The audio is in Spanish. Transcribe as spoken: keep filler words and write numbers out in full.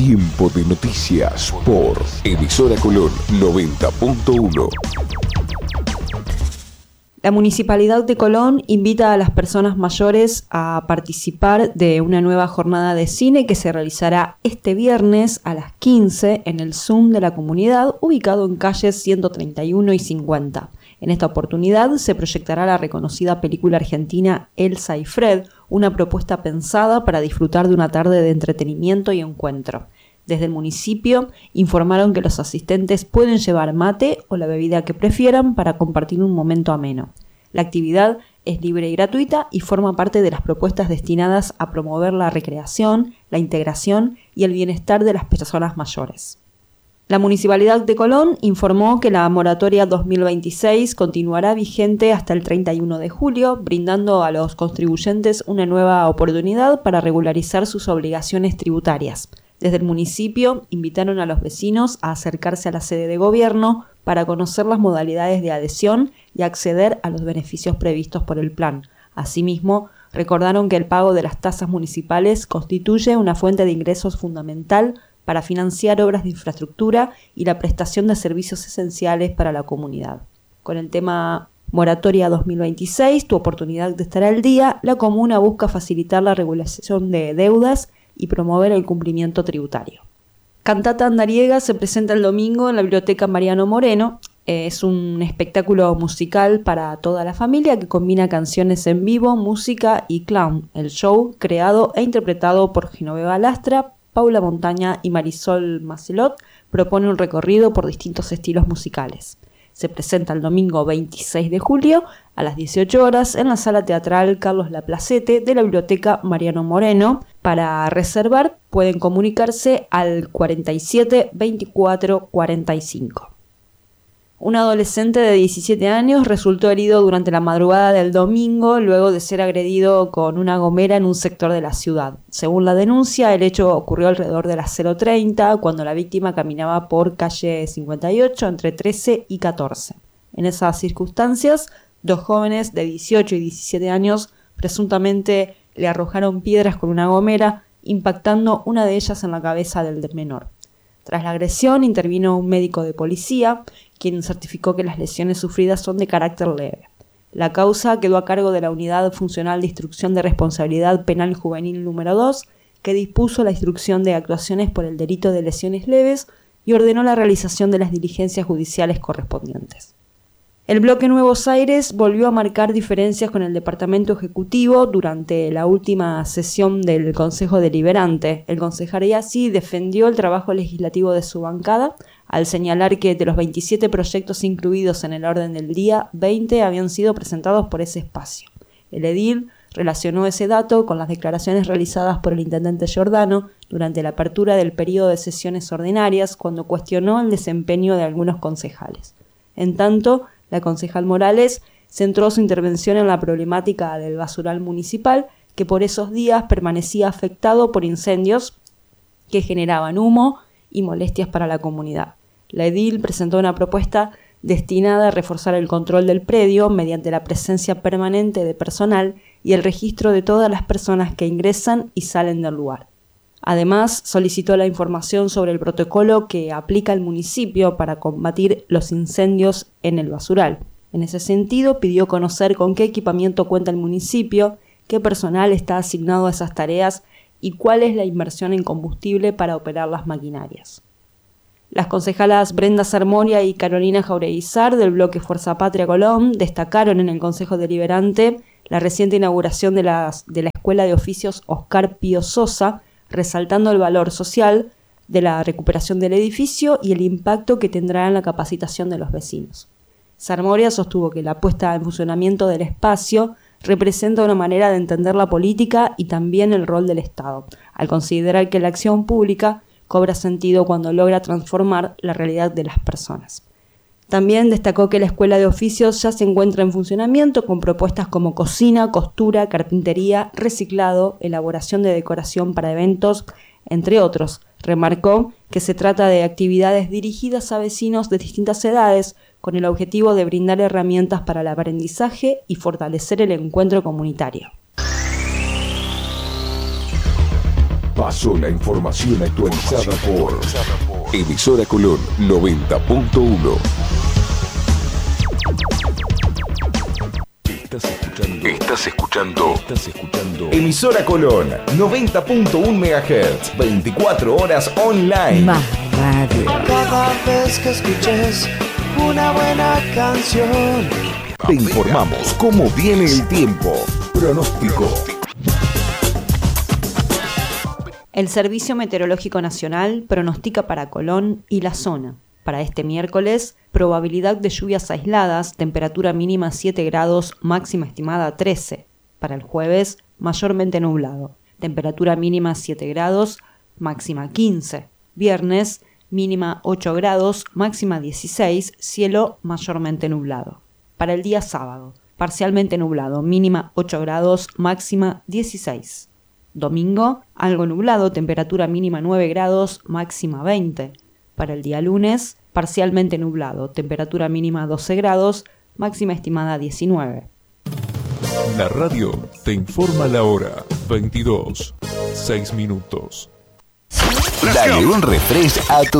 Tiempo de noticias por Emisora Colón noventa punto uno. La Municipalidad de Colón invita a las personas mayores a participar de una nueva jornada de cine que se realizará este viernes a las quince en el Zoom de la comunidad, ubicado en calles ciento treinta y uno y cincuenta. En esta oportunidad se proyectará la reconocida película argentina Elsa y Fred, una propuesta pensada para disfrutar de una tarde de entretenimiento y encuentro. Desde el municipio informaron que los asistentes pueden llevar mate o la bebida que prefieran para compartir un momento ameno. La actividad es libre y gratuita y forma parte de las propuestas destinadas a promover la recreación, la integración y el bienestar de las personas mayores. La Municipalidad de Colón informó que la moratoria dos mil veintiséis continuará vigente hasta el treinta y uno de julio, brindando a los contribuyentes una nueva oportunidad para regularizar sus obligaciones tributarias. Desde el municipio invitaron a los vecinos a acercarse a la sede de gobierno para conocer las modalidades de adhesión y acceder a los beneficios previstos por el plan. Asimismo, recordaron que el pago de las tasas municipales constituye una fuente de ingresos fundamental para financiar obras de infraestructura y la prestación de servicios esenciales para la comunidad. Con el tema Moratoria dos mil veintiséis, tu oportunidad de estar al día, la comuna busca facilitar la regulación de deudas y promover el cumplimiento tributario. Cantata Andariega se presenta el domingo en la Biblioteca Mariano Moreno. Es un espectáculo musical para toda la familia que combina canciones en vivo, música y clown. El show, creado e interpretado por Genoveva Lastra, Paula Montaña y Marisol Macelot, propone un recorrido por distintos estilos musicales. Se presenta el domingo veintiséis de julio a las dieciocho horas en la Sala Teatral Carlos Laplacete de la Biblioteca Mariano Moreno. Para reservar pueden comunicarse al cuarenta y siete veinticuatro cuarenta y cinco. Un adolescente de diecisiete años resultó herido durante la madrugada del domingo luego de ser agredido con una gomera en un sector de la ciudad. Según la denuncia, el hecho ocurrió alrededor de las cero treinta, cuando la víctima caminaba por calle cincuenta y ocho entre trece y catorce. En esas circunstancias, dos jóvenes de dieciocho y diecisiete años presuntamente le arrojaron piedras con una gomera, impactando una de ellas en la cabeza del menor. Tras la agresión, intervino un médico de policía, quien certificó que las lesiones sufridas son de carácter leve. La causa quedó a cargo de la Unidad Funcional de Instrucción de Responsabilidad Penal Juvenil número dos, que dispuso la instrucción de actuaciones por el delito de lesiones leves y ordenó la realización de las diligencias judiciales correspondientes. El bloque Nuevos Aires volvió a marcar diferencias con el Departamento Ejecutivo durante la última sesión del Consejo Deliberante. El concejal Iasi defendió el trabajo legislativo de su bancada al señalar que de los veintisiete proyectos incluidos en el orden del día, veinte habían sido presentados por ese espacio. El edil relacionó ese dato con las declaraciones realizadas por el intendente Giordano durante la apertura del periodo de sesiones ordinarias, cuando cuestionó el desempeño de algunos concejales. En tanto, la concejal Morales centró su intervención en la problemática del basural municipal, que por esos días permanecía afectado por incendios que generaban humo y molestias para la comunidad. La edil presentó una propuesta destinada a reforzar el control del predio mediante la presencia permanente de personal y el registro de todas las personas que ingresan y salen del lugar. Además, solicitó la información sobre el protocolo que aplica el municipio para combatir los incendios en el basural. En ese sentido, pidió conocer con qué equipamiento cuenta el municipio, qué personal está asignado a esas tareas y cuál es la inversión en combustible para operar las maquinarias. Las concejalas Brenda Sarmoria y Carolina Jaureguizar del bloque Fuerza Patria Colón destacaron en el Consejo Deliberante la reciente inauguración de, las, de la Escuela de Oficios Oscar Pío Sosa, resaltando el valor social de la recuperación del edificio y el impacto que tendrá en la capacitación de los vecinos. Sarmoria sostuvo que la puesta en funcionamiento del espacio representa una manera de entender la política y también el rol del Estado, al considerar que la acción pública cobra sentido cuando logra transformar la realidad de las personas. También destacó que la Escuela de Oficios ya se encuentra en funcionamiento con propuestas como cocina, costura, carpintería, reciclado, elaboración de decoración para eventos, entre otros. Remarcó que se trata de actividades dirigidas a vecinos de distintas edades con el objetivo de brindar herramientas para el aprendizaje y fortalecer el encuentro comunitario. pasó la información actualizada por Emisora Colón noventa punto uno. Estás escuchando. Estás escuchando. Estás escuchando. Emisora Colón noventa punto uno megahertz. veinticuatro horas online. Más radio. Cada vez que escuches una buena canción, Te informamos cómo viene el tiempo. Pronóstico. El Servicio Meteorológico Nacional pronostica para Colón y la zona. Para este miércoles, probabilidad de lluvias aisladas, temperatura mínima siete grados, máxima estimada trece. Para el jueves, mayormente nublado, temperatura mínima siete grados, máxima quince. Viernes, mínima ocho grados, máxima dieciséis, cielo mayormente nublado. Para el día sábado, parcialmente nublado, mínima ocho grados, máxima dieciséis. Domingo, algo nublado, temperatura mínima nueve grados, máxima veinte. Para el día lunes, parcialmente nublado, temperatura mínima doce grados, máxima estimada diecinueve. La radio te informa la hora. veintidós, seis minutos. Dale un refresh a tu